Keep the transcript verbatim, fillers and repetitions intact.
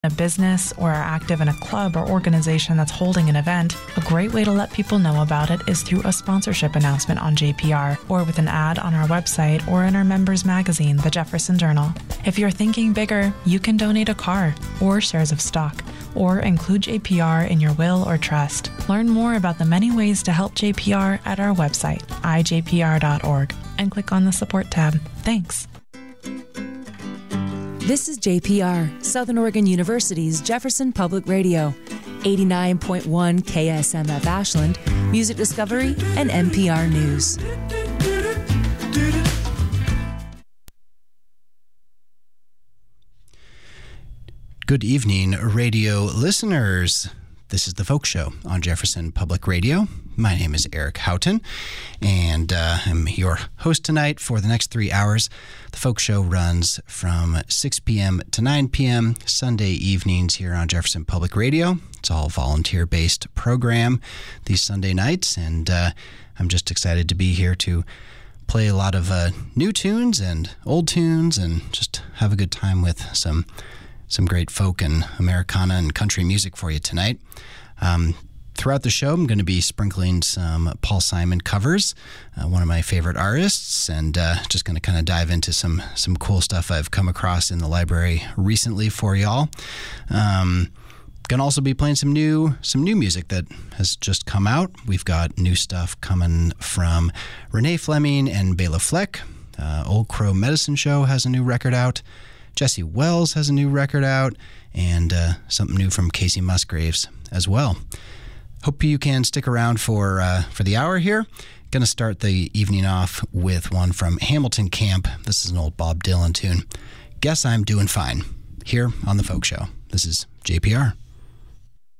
a business or are active in a club or organization that's holding an event, a great way to let people know about it is through a sponsorship announcement on J P R or with an ad on our website or in our members magazine, the Jefferson Journal. If you're thinking bigger, you can donate a car or shares of stock or include J P R in your will or trust. Learn more about the many ways to help J P R at our website, i j p r dot org, and click on the support tab. Thanks. This is J P R, Southern Oregon University's Jefferson Public Radio, eighty-nine point one K S M F Ashland, Music Discovery, and N P R News. Good evening, radio listeners. This is The Folk Show on Jefferson Public Radio. My name is Eric Houghton, and uh, I'm your host tonight for the next three hours. The Folk Show runs from six p.m. to nine p.m. Sunday evenings here on Jefferson Public Radio. It's all volunteer-based program these Sunday nights, and uh, I'm just excited to be here to play a lot of uh, new tunes and old tunes and just have a good time with some some great folk and Americana and country music for you tonight. Um, throughout the show, I'm going to be sprinkling some Paul Simon covers, uh, one of my favorite artists, and uh, just going to kind of dive into some some cool stuff I've come across in the library recently for y'all. Um, going to also be playing some new some new music that has just come out. We've got new stuff coming from Renee Fleming and Bela Fleck. Uh, Old Crow Medicine Show has a new record out. Jesse Wells has a new record out, and uh, something new from Casey Musgraves as well. Hope you can stick around for uh, for the hour here. Going to start the evening off with one from Hamilton Camp. This is an old Bob Dylan tune. Guess I'm Doing Fine, here on The Folk Show. This is J P R.